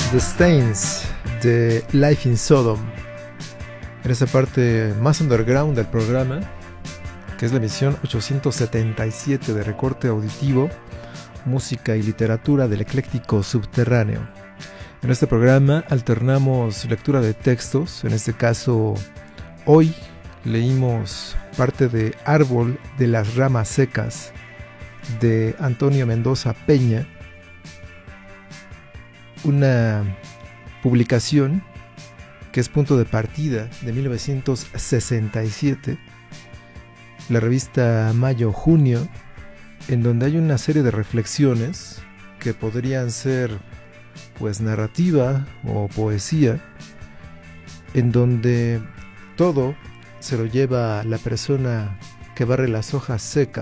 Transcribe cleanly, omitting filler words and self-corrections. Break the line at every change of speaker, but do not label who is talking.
The Stains de Life in Sodom, en esa parte más underground del programa, que es la emisión 877 de Recorte Auditivo, Música y Literatura del Ecléctico Subterráneo. En este programa alternamos lectura de textos. En este caso, hoy leímos parte de Árbol de las Ramas Secas de Antonio Mendoza Peña, una publicación que es punto de partida de 1967, la revista Mayo-Junio, en donde hay una serie de reflexiones que podrían ser pues narrativa o poesía, en donde todo se lo lleva la persona que barre las hojas secas